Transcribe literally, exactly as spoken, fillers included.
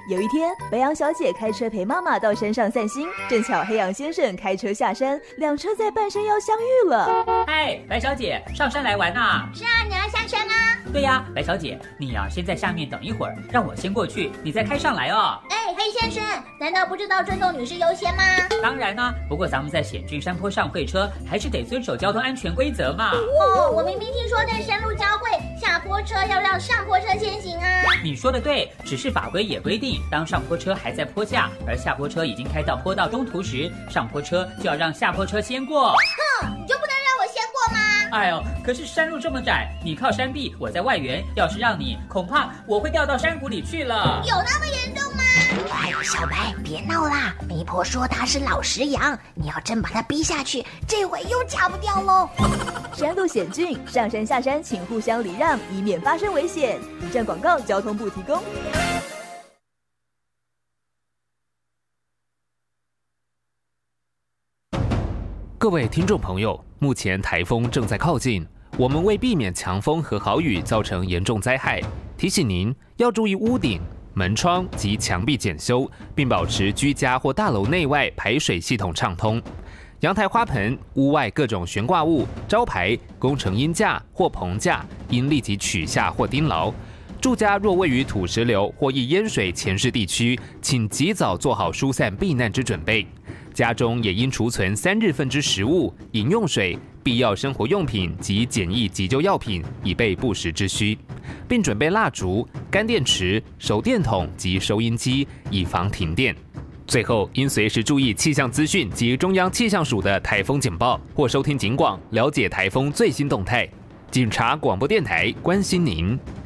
有一天，白羊小姐开车陪妈妈到山上散心，正巧黑羊先生开车下山，两车在半山腰相遇了。 嗨，白小姐，上山来玩啊？ 是啊，你要下山吗？ 对呀，白小姐，你啊先在下面等一会儿，让我先过去，你再开上来哦。 哎，黑先生，难道不知道尊重女士优先吗？ 当然啦、啊，不过咱们在险峻山坡上会车，还是得遵守交通安全规则嘛。 哦，我明明听说在山路交汇，下坡车要让上坡车先行啊。 你说的对，只是法规也规定，当上坡车还在坡下，而下坡车已经开到坡道中途时，上坡车就要让下坡车先过。 哼，你就不能让我先过吗？ 哎呦，可是山路这么窄，你靠山壁，我在外缘，要是让你，恐怕我会掉到山谷里去了。 有那么严重吗？ 哎呦，小白，别闹啦！媒婆说他是老实羊，你要真把他逼下去，这回又假不掉喽。 山路险峻，上山下山请互相礼让，以免发生危险。以上广告，交通部提供。 各位听众朋友，目前台风正在靠近，我们为避免强风和豪雨造成严重灾害，提醒您要注意屋顶、门窗及墙壁检修，并保持居家或大楼内外排水系统畅通。阳台花盆、屋外各种悬挂物、招牌、工程鹰架或棚架应立即取下或钉牢。住家若位于土石流或易淹水前势地区，请及早做好疏散避难之准备。家中也应储存三日份之食物、饮用水、必要生活用品及简易急救药品，以备不时之需，并准备蜡烛、干电池、手电筒及收音机，以防停电。最后，应随时注意气象资讯及中央气象署的台风简报，或收听警广，了解台风最新动态。警察广播电台关心您。